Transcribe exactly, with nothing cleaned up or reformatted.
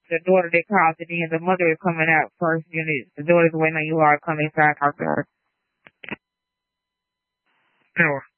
the daughter that calls it in, the mother is coming out first, then it, the daughter's waiting on you all to come inside and talk to her. Sure.